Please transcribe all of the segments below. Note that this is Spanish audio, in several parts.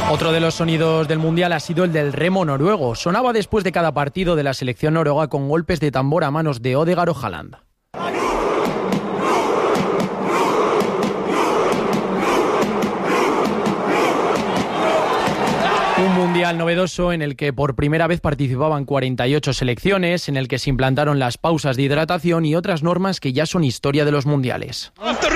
Otro de los sonidos del Mundial ha sido el del remo noruego. Sonaba después de cada partido de la selección noruega con golpes de tambor a manos de Ødegaard o Haaland. Un mundial novedoso en el que por primera vez participaban 48 selecciones, en el que se implantaron las pausas de hidratación y otras normas que ya son historia de los mundiales.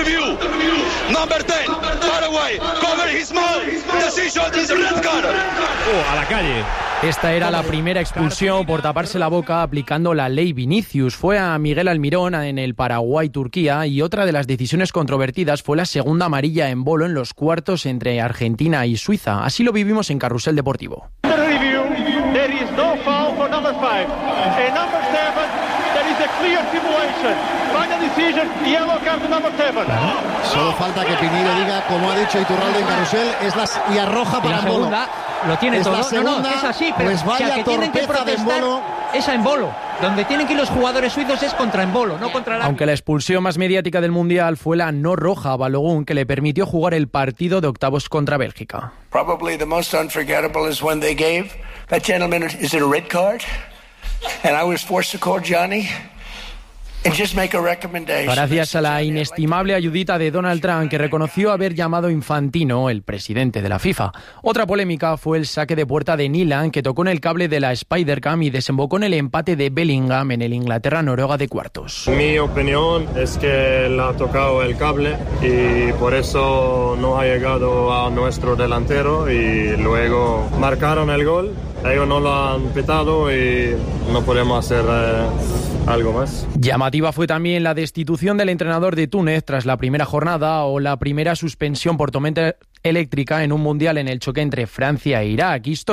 A la calle. Esta era la primera expulsión por taparse la boca aplicando la ley Vinicius. Fue a Miguel Almirón en el Paraguay-Turquía, y otra de las decisiones controvertidas fue la segunda amarilla en bolo en los cuartos entre Argentina y Suiza. Así lo vivimos en Carrusel Deportivo. Solo falta que Piñeiro diga, como ha dicho Iturralde en Carrusel, y arroja para Embolo. Lo tiene es todo. Segunda, es así, pero pues vaya que tienen que protestar es a Embolo. Donde tienen que ir los jugadores suizos es contra Embolo, no contra la... Aunque la expulsión más mediática del Mundial fue la no roja a Balogun, que le permitió jugar el partido de octavos contra Bélgica. Probably the most unforgettable is when they gave that gentleman, is it a red card? And I was forced to call Johnny. Gracias a la inestimable ayudita de Donald Trump, que reconoció haber llamado infantino el presidente de la FIFA. Otra polémica fue el saque de puerta de Nyland, que tocó en el cable de la Spider-Cam y desembocó en el empate de Bellingham en el Inglaterra-Noruega de cuartos. Mi opinión es que le ha tocado el cable y por eso no ha llegado a nuestro delantero, y luego marcaron el gol. Ellos no lo han pitado y no podemos hacer algo más. Llamativa fue también la destitución del entrenador de Túnez tras la primera jornada, o la primera suspensión por tormenta eléctrica en un mundial en el choque entre Francia e Irak.